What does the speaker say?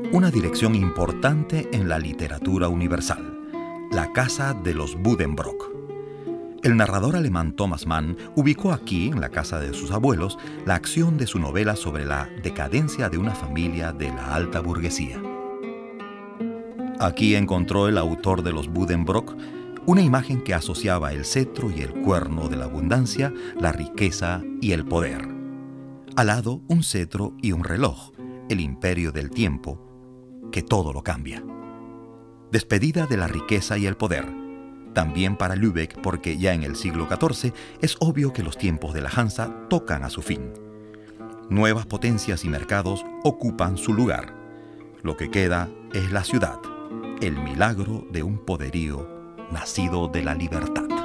una dirección importante en la literatura universal, la casa de los Buddenbrook. El narrador alemán Thomas Mann ubicó aquí, en la casa de sus abuelos, la acción de su novela sobre la decadencia de una familia de la alta burguesía. Aquí encontró el autor de los Buddenbrook una imagen que asociaba el cetro y el cuerno de la abundancia, la riqueza y el poder. Al lado, un cetro y un reloj, el imperio del tiempo, que todo lo cambia. Despedida de la riqueza y el poder. También para Lübeck, porque ya en el siglo XIV es obvio que los tiempos de la Hansa tocan a su fin. Nuevas potencias y mercados ocupan su lugar. Lo que queda es la ciudad, el milagro de un poderío nacido de la libertad.